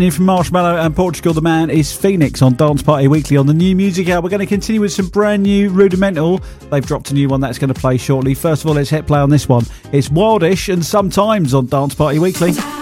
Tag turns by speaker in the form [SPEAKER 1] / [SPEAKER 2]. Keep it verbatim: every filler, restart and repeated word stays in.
[SPEAKER 1] New from Marshmallow and Portugal, the man is Phoenix on Dance Party Weekly on the New Music Hour. We're going to continue with some brand new Rudimental. They've dropped a new one that's going to play shortly. First of all, let's hit play on this one. It's Wildish and Sometimes on Dance Party Weekly.